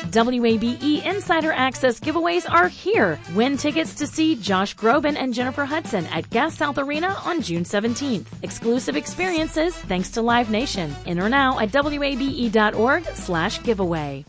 WABE Insider Access giveaways are here. Win tickets to see Josh Groban and Jennifer Hudson at Gas South Arena on June 17th. Exclusive experiences thanks to Live Nation. Enter now at wabe.org/giveaway.